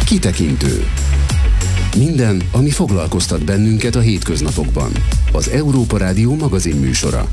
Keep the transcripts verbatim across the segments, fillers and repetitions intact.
Kitekintő. Minden, ami foglalkoztat bennünket a hétköznapokban. Az Európa Rádió magazinműsora.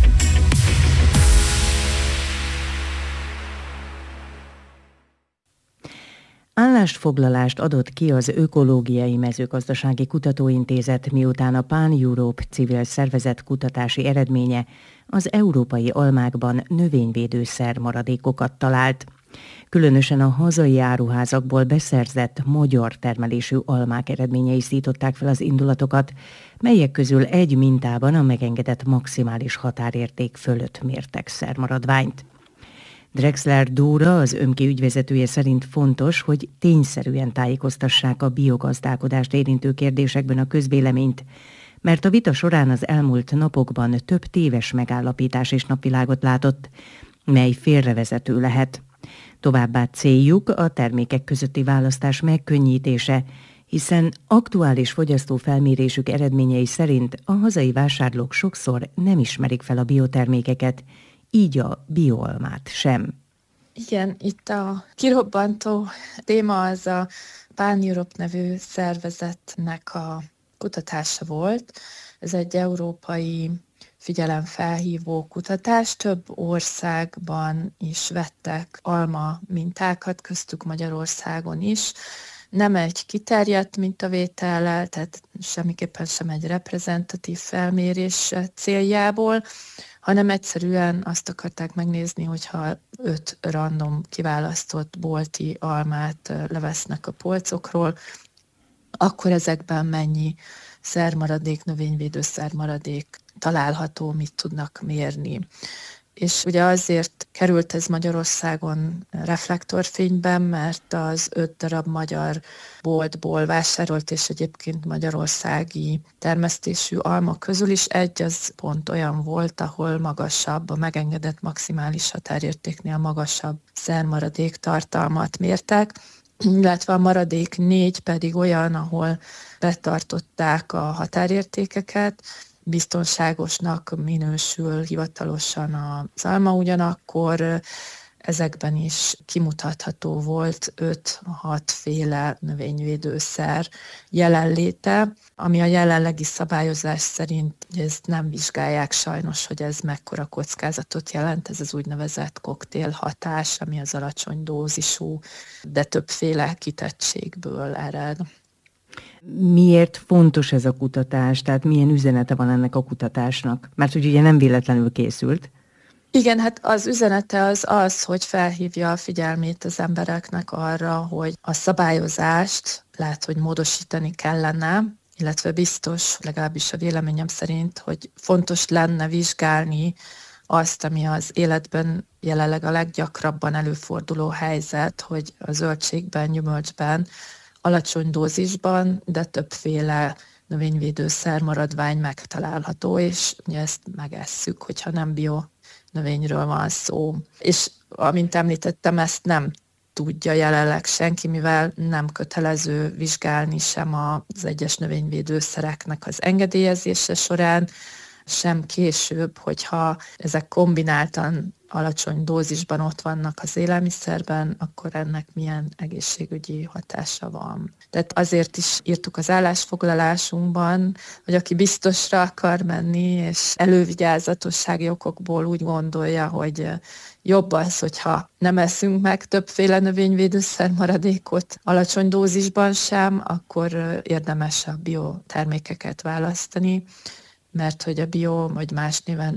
Állásfoglalást adott ki az Ökológiai Mezőgazdasági Kutatóintézet, miután a Pan-Europe civil szervezet kutatási eredménye az európai almákban növényvédőszer maradékokat talált. Különösen a hazai áruházakból beszerzett magyar termelésű almák eredményei szították fel az indulatokat, melyek közül egy mintában a megengedett maximális határérték fölött mértek szermaradványt. Drexler Dóra, az ÖMKI ügyvezetője szerint fontos, hogy tényszerűen tájékoztassák a biogazdálkodást érintő kérdésekben a közvéleményt, mert a vita során az elmúlt napokban több téves megállapítás és napvilágot látott, mely félrevezető lehet. Továbbá céljuk a termékek közötti választás megkönnyítése, hiszen aktuális fogyasztófelmérésük eredményei szerint a hazai vásárlók sokszor nem ismerik fel a biotermékeket, így a bioalmát sem. Igen, itt a kirobbantó téma az a Pan-Europe nevű szervezetnek a kutatása volt. Ez egy európai figyelemfelhívó kutatás. Több országban is vettek alma mintákat, köztük Magyarországon is. Nem egy kiterjedt mintavétellel, tehát semmiképpen sem egy reprezentatív felmérés céljából, hanem egyszerűen azt akarták megnézni, hogyha öt random kiválasztott bolti almát levesznek a polcokról, akkor ezekben mennyi szermaradék, növényvédőszermaradék található, mit tudnak mérni. És ugye azért került ez Magyarországon reflektorfényben, mert az öt darab magyar boltból vásárolt, és egyébként magyarországi termesztésű alma közül is egy az pont olyan volt, ahol magasabb, a megengedett maximális határértéknél magasabb szermaradék tartalmat mértek, illetve a maradék négy pedig olyan, ahol betartották a határértékeket, biztonságosnak minősül hivatalosan az alma, ugyanakkor ezekben is kimutatható volt öt-hat féle növényvédőszer jelenléte, ami a jelenlegi szabályozás szerint ezt nem vizsgálják sajnos, hogy ez mekkora kockázatot jelent, ez az úgynevezett koktél hatás, ami az alacsony dózisú, de többféle kitettségből ered. Miért fontos ez a kutatás? Tehát milyen üzenete van ennek a kutatásnak? Mert hogy ugye nem véletlenül készült. Igen, hát az üzenete az az, hogy felhívja a figyelmét az embereknek arra, hogy a szabályozást lehet, hogy módosítani kellene, illetve biztos, legalábbis a véleményem szerint, hogy fontos lenne vizsgálni azt, ami az életben jelenleg a leggyakrabban előforduló helyzet, hogy a zöldségben, gyümölcsben alacsony dózisban, de többféle növényvédőszer maradvány megtalálható, és ugye ezt megesszük, hogyha nem bio növényről van szó. És amint említettem, ezt nem tudja jelenleg senki, mivel nem kötelező vizsgálni sem az egyes növényvédőszereknek az engedélyezése során, sem később, hogyha ezek kombináltan alacsony dózisban ott vannak az élelmiszerben, akkor ennek milyen egészségügyi hatása van. Tehát azért is írtuk az állásfoglalásunkban, hogy aki biztosra akar menni, és elővigyázatossági okokból úgy gondolja, hogy jobb az, hogyha nem eszünk meg többféle növényvédőszer maradékot alacsony dózisban sem, akkor érdemes a biotermékeket választani, mert hogy a bio, vagy más néven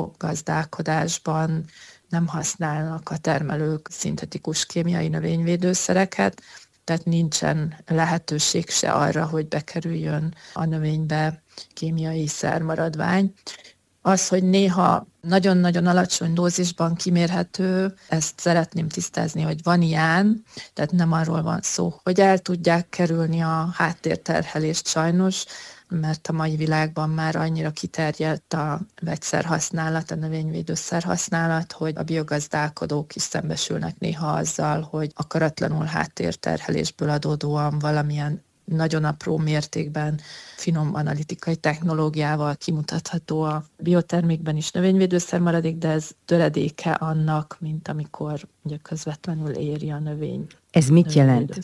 ökogazdálkodásban nem használnak a termelők szintetikus kémiai növényvédőszereket, tehát nincsen lehetőség se arra, hogy bekerüljön a növénybe kémiai szermaradvány. Az, hogy néha nagyon-nagyon alacsony dózisban kimérhető, ezt szeretném tisztázni, hogy van ilyen, tehát nem arról van szó, hogy el tudják kerülni a háttérterhelést sajnos, mert a mai világban már annyira kiterjedt a vegyszerhasználat, a növényvédőszer használat, hogy a biogazdálkodók is szembesülnek néha azzal, hogy akaratlanul háttérterhelésből adódóan valamilyen nagyon apró mértékben finom analitikai technológiával kimutatható a biotermékben is növényvédőszer maradék, de ez töredéke annak, mint amikor ugye közvetlenül éri a növény. Ez mit jelent?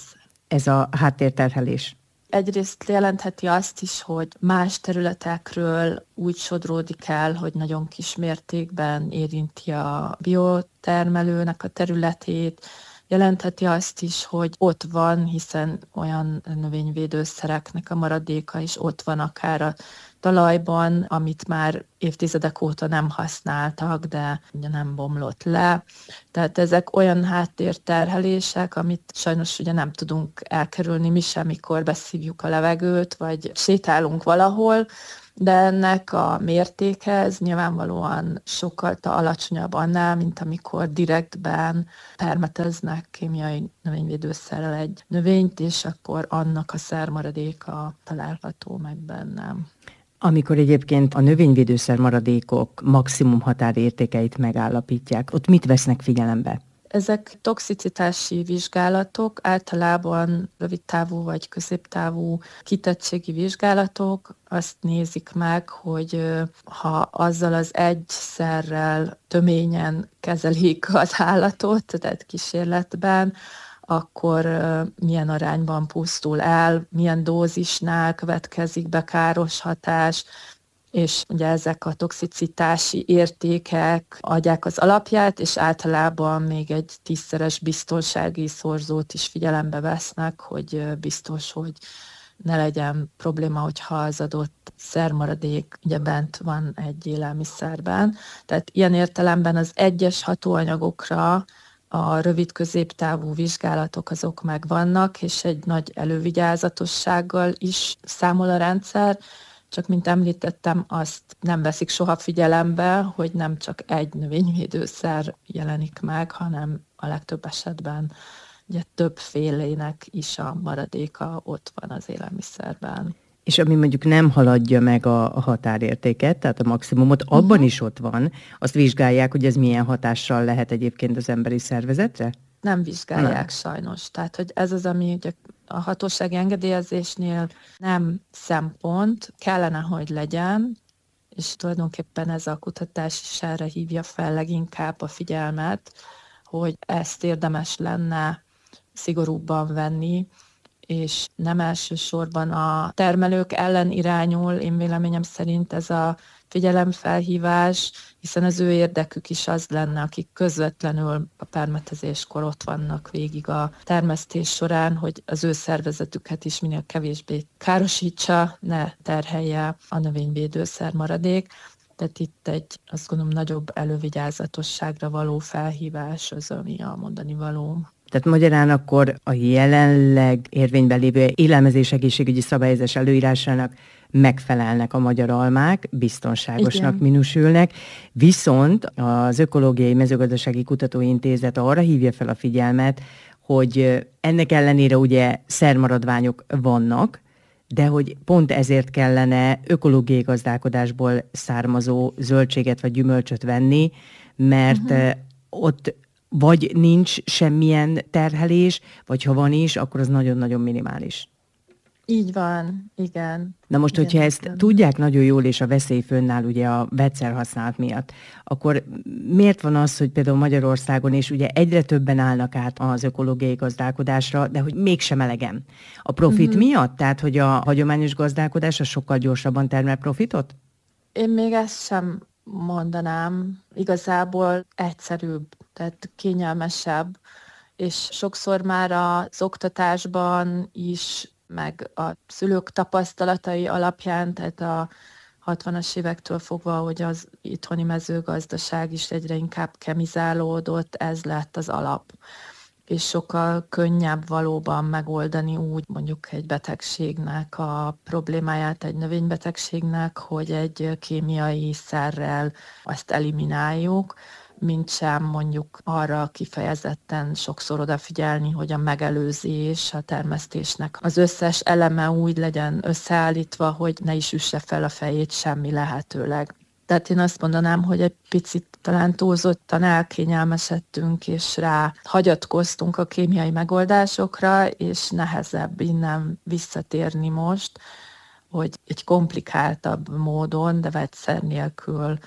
ez a háttérterhelés? Egyrészt jelentheti azt is, hogy más területekről úgy sodródik el, hogy nagyon kis mértékben érinti a biotermelőnek a területét. Jelentheti azt is, hogy ott van, hiszen olyan növényvédőszereknek a maradéka is ott van akár a talajban, amit már évtizedek óta nem használtak, de ugye nem bomlott le. Tehát ezek olyan háttérterhelések, amit sajnos ugye nem tudunk elkerülni mi sem, mikor beszívjuk a levegőt, vagy sétálunk valahol, de ennek a mértéke ez nyilvánvalóan sokkal alacsonyabb annál, mint amikor direktben permeteznek kémiai növényvédőszerrel egy növényt, és akkor annak a szermaradéka található meg bennem. Amikor egyébként a növényvédőszer maradékok maximum határértékeit megállapítják, ott mit vesznek figyelembe? Ezek toxicitási vizsgálatok, általában rövidtávú vagy középtávú kitettségi vizsgálatok. Azt nézik meg, hogy ha azzal az egy szerrel töményen kezelik az állatot, tehát kísérletben, akkor milyen arányban pusztul el, milyen dózisnál következik be káros hatás, és ugye ezek a toxicitási értékek adják az alapját, és általában még egy tízszeres biztonsági szorzót is figyelembe vesznek, hogy biztos, hogy ne legyen probléma, hogyha az adott szermaradék ugye bent van egy élelmiszerben. Tehát ilyen értelemben az egyes hatóanyagokra a rövid-középtávú vizsgálatok azok megvannak, és egy nagy elővigyázatossággal is számol a rendszer, csak mint említettem, azt nem veszik soha figyelembe, hogy nem csak egy növényvédőszer jelenik meg, hanem a legtöbb esetben ugye többfélének is a maradéka ott van az élelmiszerben. És ami mondjuk nem haladja meg a, a határértéket, tehát a maximumot, abban uh-huh. is ott van, azt vizsgálják, hogy ez milyen hatással lehet egyébként az emberi szervezetre? Nem vizsgálják nem. sajnos. Tehát, hogy ez az, ami ugye a hatósági engedélyezésnél nem szempont, kellene, hogy legyen, és tulajdonképpen ez a kutatás is erre hívja fel leginkább a figyelmet, hogy ezt érdemes lenne szigorúbban venni, és nem elsősorban a termelők ellen irányul, én véleményem szerint ez a figyelemfelhívás, hiszen az ő érdekük is az lenne, akik közvetlenül a permetezéskor ott vannak végig a termesztés során, hogy az ő szervezetüket is minél kevésbé károsítsa, ne terhelje a növényvédőszer maradék. Tehát itt egy, azt gondolom, nagyobb elővigyázatosságra való felhívás az, ami a mondani való. Tehát magyarán akkor a jelenleg érvényben lévő élelmezés egészségügyi szabályozás előírásának megfelelnek a magyar almák, biztonságosnak Igen. minősülnek, viszont az Ökológiai Mezőgazdasági Kutatóintézet arra hívja fel a figyelmet, hogy ennek ellenére ugye szermaradványok vannak, de hogy pont ezért kellene ökológiai gazdálkodásból származó zöldséget vagy gyümölcsöt venni, mert uh-huh. ott vagy nincs semmilyen terhelés, vagy ha van is, akkor az nagyon-nagyon minimális. Így van, igen. Na most, igen, hogyha ezt igen. tudják nagyon jól, és a veszély fönnáll ugye a vegyszerhasználat miatt, akkor miért van az, hogy például Magyarországon is ugye egyre többen állnak át az ökológiai gazdálkodásra, de hogy mégsem elegem? A profit uh-huh. miatt? Tehát, hogy a hagyományos gazdálkodás az sokkal gyorsabban termel profitot? Én még ezt sem mondanám. Igazából egyszerűbb, tehát kényelmesebb, és sokszor már az oktatásban is, meg a szülők tapasztalatai alapján, tehát a hatvanas évektől fogva, hogy az itthoni mezőgazdaság is egyre inkább kemizálódott, ez lett az alap. És sokkal könnyebb valóban megoldani úgy mondjuk egy betegségnek a problémáját, egy növénybetegségnek, hogy egy kémiai szerrel azt elimináljuk, mint sem mondjuk arra kifejezetten sokszor odafigyelni, hogy a megelőzés, a termesztésnek az összes eleme úgy legyen összeállítva, hogy ne is üsse fel a fejét semmi lehetőleg. Tehát én azt mondanám, hogy egy picit talán túlzottan elkényelmesedtünk, és rá hagyatkoztunk a kémiai megoldásokra, és nehezebb innen visszatérni most, hogy egy komplikáltabb módon, de vegyszer nélkül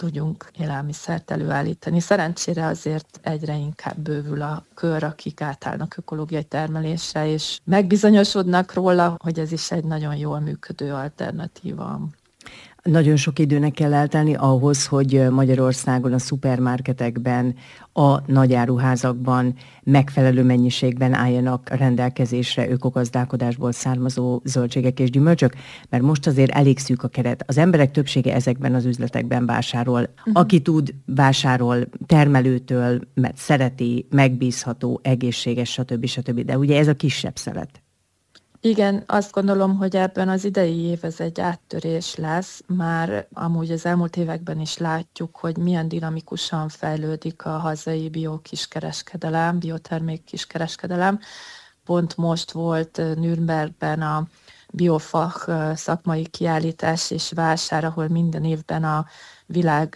tudjunk élelmiszert előállítani. Szerencsére azért egyre inkább bővül a kör, akik átállnak ökológiai termelésre, és megbizonyosodnak róla, hogy ez is egy nagyon jól működő alternatíva. Nagyon sok időnek kell eltelni ahhoz, hogy Magyarországon a szupermarketekben, a nagyáruházakban megfelelő mennyiségben álljanak rendelkezésre ökogazdálkodásból származó zöldségek és gyümölcsök, mert most azért elég szűk a keret. Az emberek többsége ezekben az üzletekben vásárol. Uh-huh. Aki tud, vásárol termelőtől, mert szereti, megbízható, egészséges, stb. stb. De ugye ez a kisebb szelet. Igen, azt gondolom, hogy ebben az idei év ez egy áttörés lesz. Már amúgy az elmúlt években is látjuk, hogy milyen dinamikusan fejlődik a hazai biokiskereskedelem, biotermék kiskereskedelem. Pont most volt Nürnbergben a Biofach szakmai kiállítás és vásár, ahol minden évben a világ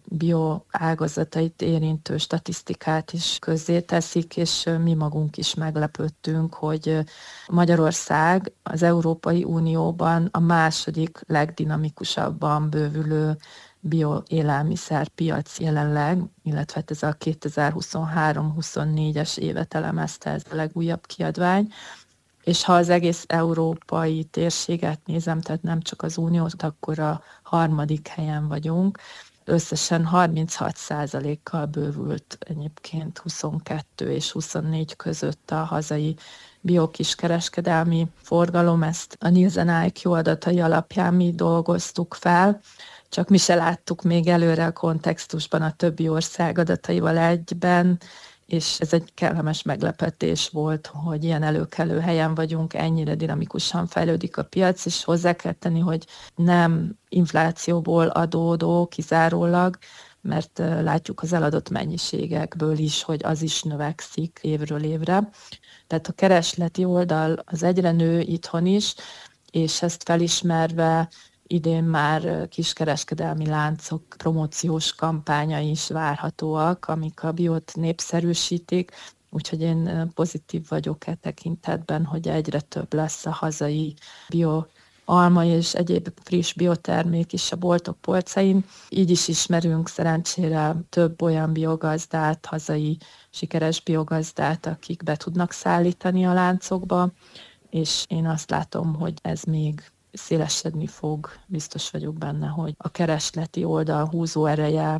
bioágazatait érintő statisztikát is közzéteszik, és mi magunk is meglepődtünk, hogy Magyarország az Európai Unióban a második legdinamikusabban bővülő bioélelmiszer piac jelenleg, illetve ez a kétezer-huszonhárom huszonnégyes évet elemezte, ez a legújabb kiadvány. És ha az egész európai térséget nézem, tehát nem csak az uniót, akkor a harmadik helyen vagyunk. Összesen harminchat százalékkal bővült egyébként huszonkettő és huszonnégy között a hazai biokiskereskedelmi forgalom. Ezt a Nielsen i kú adatai alapján mi dolgoztuk fel, csak mi se láttuk még előre a kontextusban a többi ország adataival egyben, és ez egy kellemes meglepetés volt, hogy ilyen előkelő helyen vagyunk, ennyire dinamikusan fejlődik a piac, és hozzá kell tenni, hogy nem inflációból adódó kizárólag, mert látjuk az eladott mennyiségekből is, hogy az is növekszik évről évre. Tehát a keresleti oldal az egyre nő itthon is, és ezt felismerve idén már kiskereskedelmi láncok promóciós kampányai is várhatóak, amik a biót népszerűsítik, úgyhogy én pozitív vagyok e tekintetben, hogy egyre több lesz a hazai bio alma és egyéb friss biotermék is a boltok polcain. Így is ismerünk szerencsére több olyan biogazdát, hazai sikeres biogazdát, akik be tudnak szállítani a láncokba, és én azt látom, hogy ez még szélesedni fog, biztos vagyok benne, hogy a keresleti oldal húzó ereje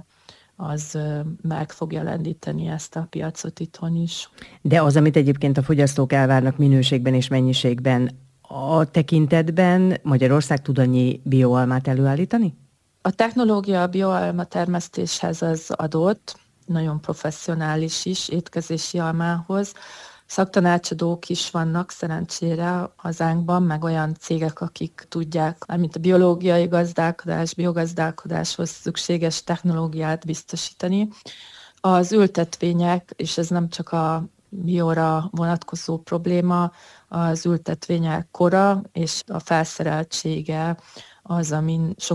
az meg fogja lendíteni ezt a piacot itthon is. De az, amit egyébként a fogyasztók elvárnak minőségben és mennyiségben, a tekintetben Magyarország tud annyi bioalmát előállítani? A technológia a bioalma termesztéshez az adott, nagyon professzionális is étkezési almához. Szaktanácsadók is vannak szerencsére hazánkban, meg olyan cégek, akik tudják, mint a biológiai gazdálkodás, biogazdálkodáshoz szükséges technológiát biztosítani. Az ültetvények, és ez nem csak a bióra vonatkozó probléma, az ültetvények kora és a felszereltsége az, amin